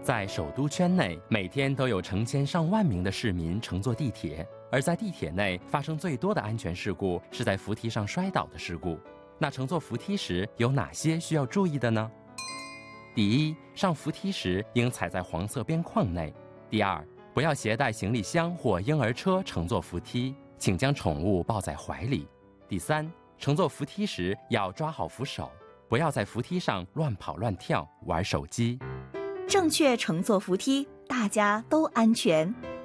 在首都圈内，每天都有成千上万名的市民乘坐地铁，而在地铁内发生最多的安全事故是在扶梯上摔倒的事故。那乘坐扶梯时有哪些需要注意的呢？第一，上扶梯时应踩在黄色边框内。第二，不要携带行李箱或婴儿车乘坐扶梯，请将宠物抱在怀里。第三，乘坐扶梯时要抓好扶手，不要在扶梯上乱跑乱跳，玩手机。 正确乘坐扶梯，大家都安全。